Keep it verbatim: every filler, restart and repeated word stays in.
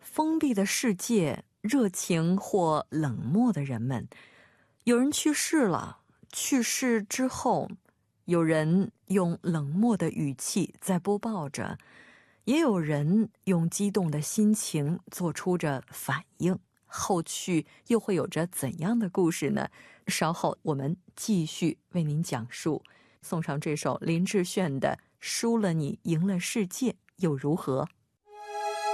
封闭的世界，热情或冷漠的人们。有人去世了，去世之后，有人用冷漠的语气在播报着，也有人用激动的心情做出着反应。后续又会有着怎样的故事呢？稍后我们继续为您讲述。送上这首林志炫的《输了你赢了世界又如何》。